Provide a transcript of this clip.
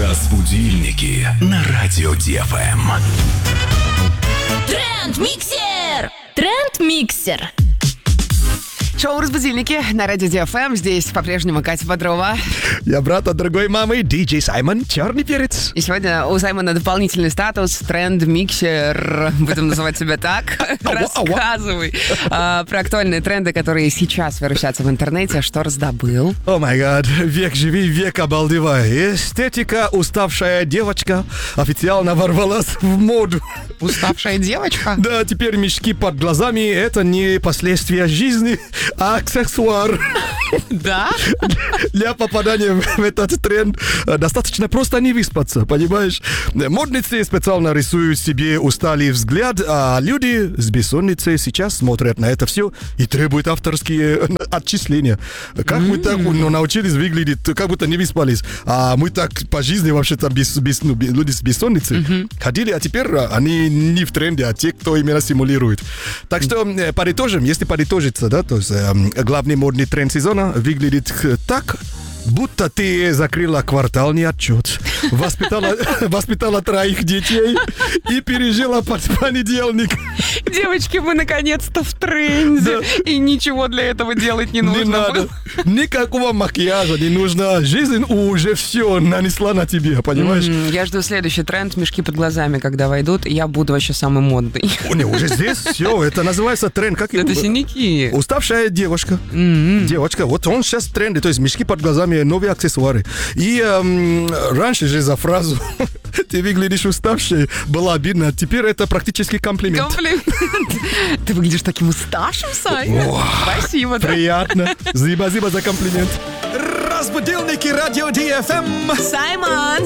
Разбудильники на радио ДФМ. Тренд-миксер! Тренд-миксер. Шоу «Разбудильники» на радио ДФМ. Здесь по-прежнему Катя Бодрова. Я брат от другой мамы, диджей Саймон, черный перец. И сегодня у Саймона дополнительный статус тренд-миксер. Будем называть себя так. Рассказывай про актуальные тренды, которые сейчас вирусятся в интернете. Что раздобыл? О май гад, век живи, век обалдевай. Эстетика «уставшая девочка» официально ворвалась в моду. Уставшая девочка? Да, теперь мешки под глазами — это не последствия жизни, а аксессуар. Да? Для попадания в этот тренд достаточно просто не выспаться, понимаешь? Модницы специально рисуют себе усталый взгляд, а люди с бессонницей сейчас смотрят на это все и требуют авторские отчисления. Как мы так научились выглядеть, как будто не выспались, а мы так по жизни вообще-то люди с бессонницей ходили, а теперь они не в тренде, а те, кто именно симулирует. Так что подытожим, если подытожиться, да, то есть главный модный тренд сезона выглядит так, будто ты закрыла квартальный отчет, воспитала 3 детей и пережила под понедельник. Девочки, мы наконец-то в тренде. Да. И ничего для этого делать не нужно. Не надо. Никакого макияжа не нужно. Жизнь уже все нанесла на тебя, понимаешь? Я жду следующий тренд. Мешки под глазами, когда войдут, я буду вообще самый модный. Не, уже здесь все. Это называется тренд. Как Это синяки. Уставшая девушка. Девочка. Вот он сейчас в тренде. То есть мешки под глазами, новые аксессуары. И раньше же за фразу «ты выглядишь уставшей» было обидно. Теперь это практически комплимент. Комплимент. Ты выглядишь таким уставшим, Сай. Спасибо. Да. Приятно. Спасибо за комплимент. Разбудильники радио ДФМ. Саймон.